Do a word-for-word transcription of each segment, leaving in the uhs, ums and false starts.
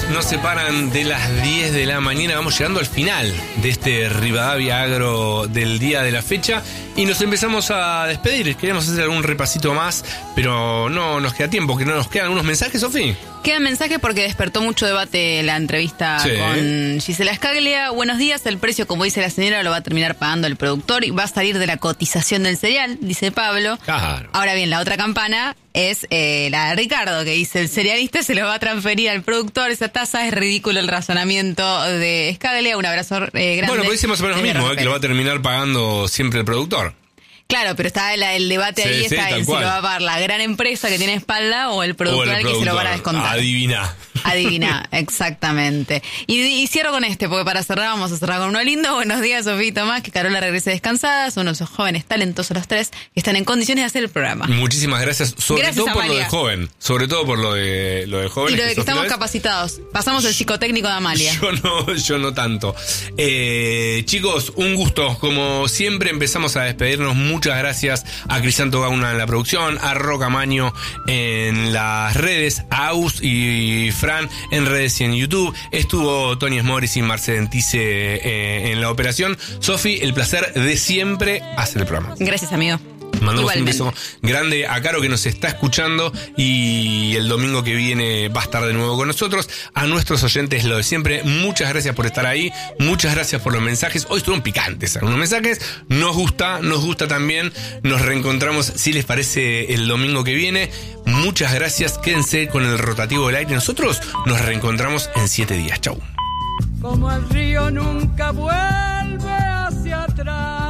nos separan de las diez de la mañana. Vamos llegando al final de este Rivadavia Agro del día de la fecha y nos empezamos a despedir. Queríamos hacer algún repasito más, pero no nos queda tiempo, que no nos quedan algunos mensajes, Sofi. Quedan mensajes porque despertó mucho debate la entrevista sí. con Gisela Scaglia. Buenos días, el precio, como dice la señora, lo va a terminar pagando el productor y va a salir de la cotización del cereal, dice Pablo. Claro. Ahora bien, la otra campana es eh, la de Ricardo, que dice el cerealista se lo va a transferir al productor. Esa tasa es ridículo el razonamiento de Scaglia. Un abrazo eh, grande. Bueno, pues dice más o menos lo mismo, eh, que lo va a terminar pagando siempre el productor. Claro, pero está el, el debate sí, ahí, sí, está en si lo va a pagar la gran empresa que tiene espalda o el productor, o el productor que se lo van a descontar. Adivina. Adivina, exactamente. Y, y cierro con este, porque para cerrar vamos a cerrar con uno lindo. Buenos días, Sofía y Tomás, que Carola regrese descansada. Son unos jóvenes talentosos los tres que están en condiciones de hacer el programa. Muchísimas gracias, sobre gracias todo por Amalia. lo de joven. Sobre todo por lo de lo de joven. Y lo de que, que estamos capacitados. Pasamos el psicotécnico de Amalia. Yo no, yo no tanto. Eh, chicos, un gusto. Como siempre empezamos a despedirnos. Muchas gracias a Crisanto Gauna en la producción, a Roca Maño en las redes, a Aus y Fran en redes y en YouTube. Estuvo Tony Smoris y Marce Dentice eh, en la operación. Sofi, el placer de siempre hacer el programa. Gracias, amigo. Mandamos un beso grande a Caro, que nos está escuchando, y el domingo que viene va a estar de nuevo con nosotros. A nuestros oyentes, lo de siempre, muchas gracias por estar ahí, muchas gracias por los mensajes. Hoy estuvieron picantes algunos mensajes, nos gusta, nos gusta también. Nos reencontramos, si les parece, el domingo que viene. Muchas gracias, quédense con el rotativo del aire. Nosotros nos reencontramos en siete días. Chau. Como el río nunca vuelve hacia atrás.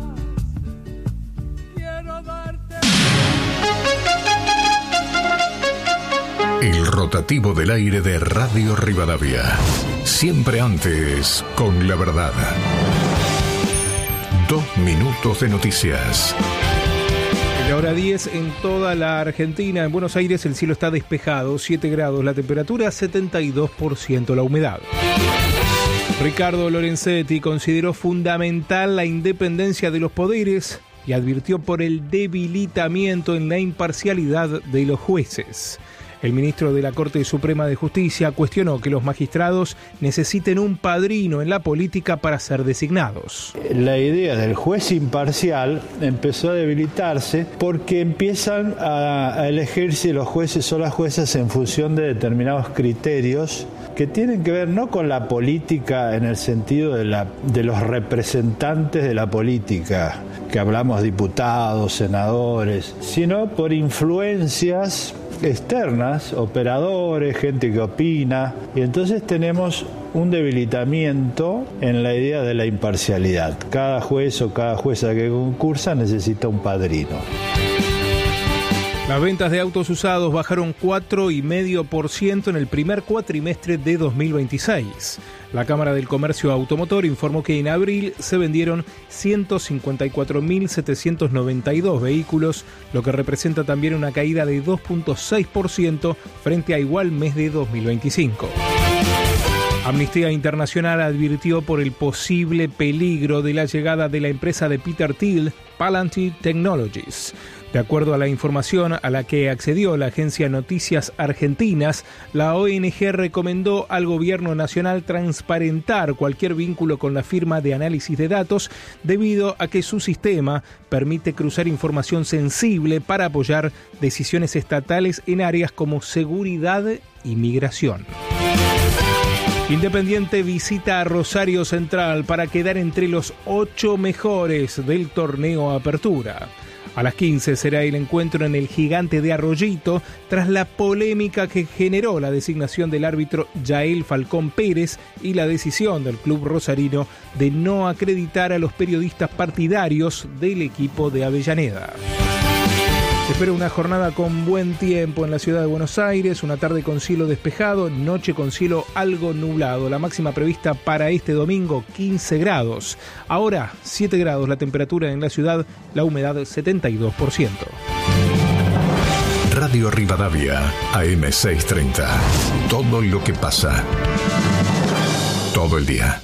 El rotativo del aire de Radio Rivadavia. Siempre antes, con la verdad. Dos minutos de noticias. La hora diez en toda la Argentina. En Buenos Aires el cielo está despejado, siete grados, la temperatura setenta y dos por ciento, la humedad. Ricardo Lorenzetti consideró fundamental la independencia de los poderes y advirtió por el debilitamiento en la imparcialidad de los jueces. El ministro de la Corte Suprema de Justicia cuestionó que los magistrados necesiten un padrino en la política para ser designados. La idea del juez imparcial empezó a debilitarse porque empiezan a, a elegirse los jueces o las juezas en función de determinados criterios que tienen que ver no con la política en el sentido de, la, de los representantes de la política, que hablamos diputados, senadores, sino por influencias externas, operadores, gente que opina, y entonces tenemos un debilitamiento en la idea de la imparcialidad. Cada juez o cada jueza que concursa necesita un padrino. Las ventas de autos usados bajaron cuatro coma cinco por ciento en el primer cuatrimestre de dos mil veintiséis. La Cámara del Comercio Automotor informó que en abril se vendieron ciento cincuenta y cuatro mil setecientos noventa y dos vehículos, lo que representa también una caída de dos coma seis por ciento frente a igual mes de dos mil veinticinco. Amnistía Internacional advirtió por el posible peligro de la llegada de la empresa de Peter Thiel, Palantir Technologies. De acuerdo a la información a la que accedió la agencia Noticias Argentinas, la O N G recomendó al gobierno nacional transparentar cualquier vínculo con la firma de análisis de datos, debido a que su sistema permite cruzar información sensible para apoyar decisiones estatales en áreas como seguridad y migración. Independiente visita a Rosario Central para quedar entre los ocho mejores del torneo Apertura. A las quince será el encuentro en el Gigante de Arroyito, tras la polémica que generó la designación del árbitro Yael Falcón Pérez y la decisión del club rosarino de no acreditar a los periodistas partidarios del equipo de Avellaneda. Se espera una jornada con buen tiempo en la ciudad de Buenos Aires, una tarde con cielo despejado, noche con cielo algo nublado. La máxima prevista para este domingo, quince grados. Ahora, siete grados la temperatura en la ciudad, la humedad setenta y dos por ciento. Radio Rivadavia, A M seiscientos treinta. Todo lo que pasa. Todo el día.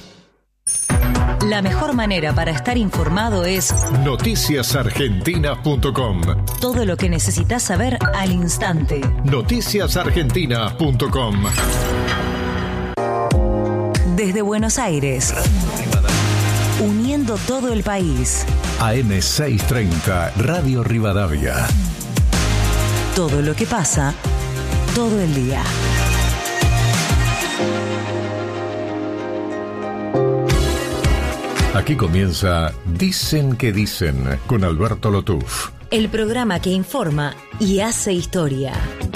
La mejor manera para estar informado es noticias argentinas punto com. Todo lo que necesitas saber al instante. noticias argentinas punto com. Desde Buenos Aires, uniendo todo el país. A M seiscientos treinta, Radio Rivadavia. Todo lo que pasa, todo el día. Aquí comienza Dicen que Dicen con Alberto Lotuf. El programa que informa y hace historia.